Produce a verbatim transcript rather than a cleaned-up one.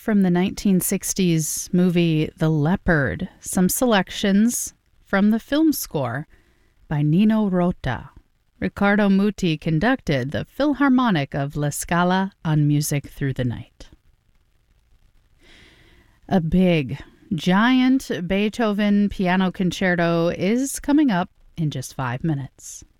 from the nineteen sixties movie The Leopard, some selections from the film score by Nino Rota. Riccardo Muti conducted the Philharmonic of La Scala on Music Through the Night. A big, giant Beethoven piano concerto is coming up in just five minutes.